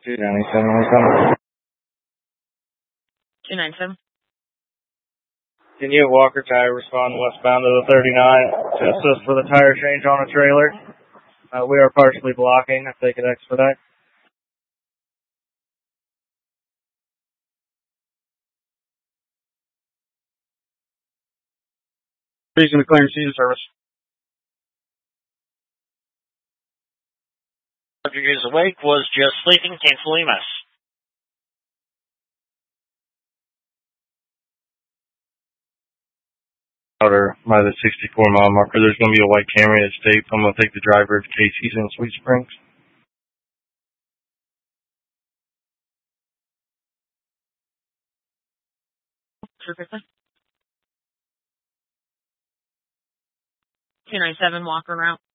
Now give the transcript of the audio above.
297, we're coming. 297. Can you at Walker Tire respond westbound to the 39 to assist for the tire change on a trailer? We are partially blocking if they could expedite. Reason to clear season service. Subject is awake, was just sleeping, cancel EMS. Outer by the 64-mile marker, there's going to be a white Camry at State. I'm going to take the driver to Casey's in Sweet Springs. Trooper. 297 Walker route.